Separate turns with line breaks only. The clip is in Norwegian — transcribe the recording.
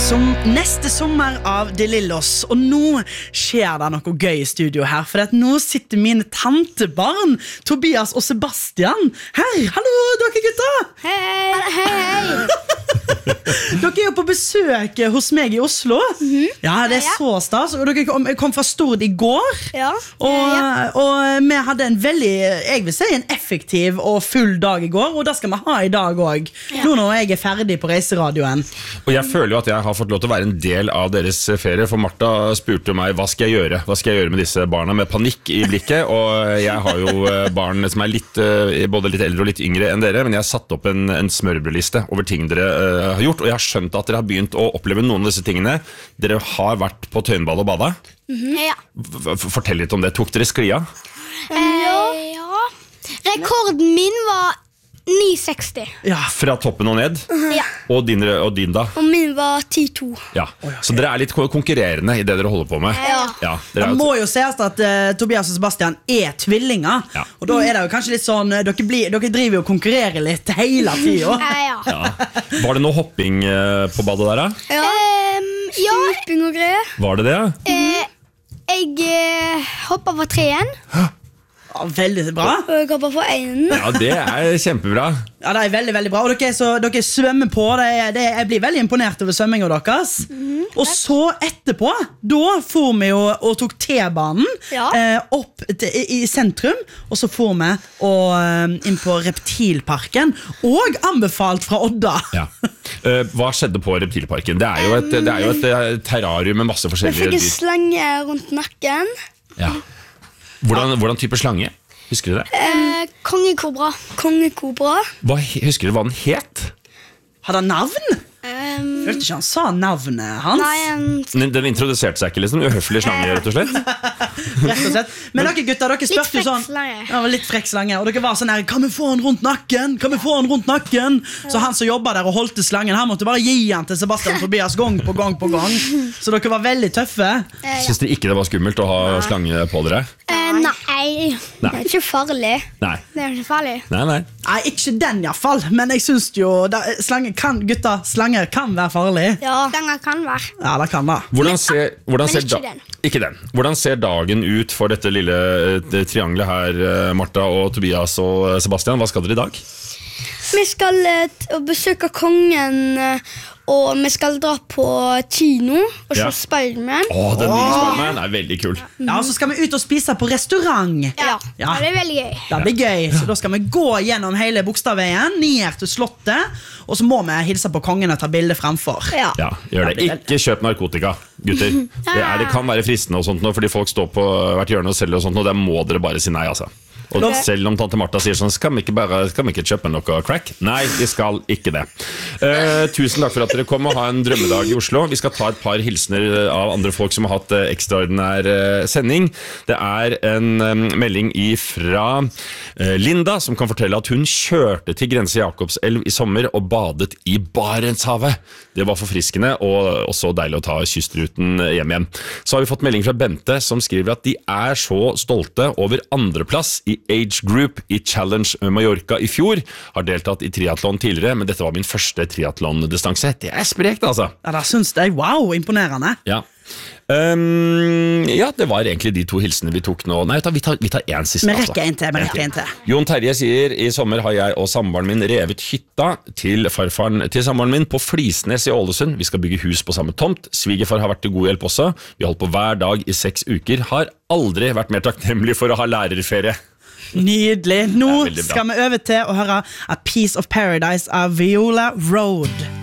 neste sommer av De Lillos. Og nå skjer det noe gøy i studio her, for at nå sitter mine tantebarn Tobias og Sebastian her. Hallo, dere gutter.
Hei.
Dere jo på besøk hos meg i Oslo. Ja, det så stas. Og dere kom fra Stord i går.
Ja.
Og vi hadde en veldig, jeg vil si, en effektiv og full dag i går. Og det skal vi ha i dag også. Nå når jeg ferdig på reiseradioen.
Og jeg føler jo at jeg har fått lov til å være en del av deres ferie. For Martha spurte meg, hva skal jeg gjøre? Hva skal jeg gjøre med disse barna? Med panikk i blikket. Og jeg har jo barn som er både litt eldre og litt yngre enn dere. Men jeg har satt opp en smørbrødliste over ting dere har gjort. Og jeg har skjønt at dere har begynt å oppleve noen av disse tingene. Dere har vært på Tøyenball og bada.
Ja.
Fortell litt om det. Tok dere sklia?
Ja. Rekorden min var 9,60.
Ja.
Fra toppen og ned?
Ja.
Og din da?
Og min var 10,2.
Ja. Så dere er litt konkurrerende i det dere holder på med?
Ja.
Det må jo sies at Tobias og Sebastian er tvillinger.
Ja.
Og da er det jo kanskje litt sånn dere driver jo og konkurrerer litt hele tiden.
Ja.
Var det noe hopping på badet der da?
Ja. Stuping og greier.
Var det det?
Jeg hoppet fra 3-en.
Ja, veldig bra.
Og jeg hoppet fra 1.
Ja, det er kjempebra.
Ja, det er veldig, veldig bra. Og dere svømmer på. Jeg blir veldig imponert over svømminga deres. Og så etterpå, da får vi jo og tok T-banen opp i sentrum. Og så får vi inn på Reptilparken. Og anbefalt fra Odda.
Ja. Hva skjedde på Reptilparken? Det er jo et terrarium med masse forskjellige
dyr. Jeg fikk en slange rundt nakken.
Ja. Hvordan type slange? Husker du det?
Kongekobra.
Husker du hva den het?
Hadde han navn? Følte ikke han sa navnet hans?
Nei,
Den introduserte seg ikke liksom. Uhøflig slange, rett og slett.
Rett og slett. Men dere gutter, dere spørte jo sånn. Litt frekk slange. Og dere var sånn her, kan vi få han rundt nakken? Så han som jobbet der og holdt slangen, han måtte bare gi han til Sebastian og Tobias gang på gang. Så dere var veldig tøffe.
Synes dere ikke det var skummelt å ha slange på dere?
Nei, det er ikke farlig.
Nei.
Det er ikke farlig.
Nei,
ikke den i hvert fall. Men jeg synes jo, slanger kan være farlig.
Ja, slanger kan være.
Ja, det kan det.
Ikke den. Hvordan ser dagen ut for dette lille triangelet her, Martha og Tobias og Sebastian? Hva skal dere i dag?
Vi skal besøke kongen, og vi skal dra på kino og se Spiderman.
Den nye Spiderman er veldig kul.
Ja, og så skal vi ut og spise på restaurant.
Ja, det er veldig gøy.
Det blir gøy, så da skal vi gå gjennom hele Bogstadveien, ned til slottet, og så må vi hilse på kongen og ta bilder fremfor.
Ja, gjør det. Ikke kjøp narkotika, gutter. Det kan være fristende og sånt nå, fordi folk står på hvert hjørne og selger og sånt, og der må dere bare si nei, altså. Og selv om tante Martha sier sånn, skal vi ikke kjøpe noe crack? Nei, vi skal ikke det. Tusen takk for at dere kom og ha en drømmedag i Oslo. Vi skal ta et par hilsener av andre folk som har hatt ekstraordinær sending. Det er en melding fra Linda, som kan fortelle at hun kjørte til Grense Jakobselv i sommer og badet i Barentshavet. Det var forfriskende og også deilig å ta kystruten hjem igjen. Så har vi fått melding fra Bente, som skriver at de er så stolte over andreplass i Age Group i Challenge Mallorca i fjor. Har deltatt i triathlon tidligere, men dette var min første triathlon-distanse. Det er sprekt, altså.
Ja, det synes jeg. Wow, imponerende.
Ja. Det var egentlig de to hilsene vi tok nå. Nei, vi tar en siste.
Vi rekker en til.
Jon Terje sier, i sommer har jeg og samboeren min revet hytta til farfaren til samboeren min på Flisnes i Ålesund. Vi skal bygge hus på samme tomt. Svigerfar har vært til god hjelp også. Vi har holdt på hver dag i 6 uker. Har aldri vært mer takknemlig for å ha lærerferie.
Nydelig. Nå skal vi over til å høre A Piece of Paradise av Viola Road.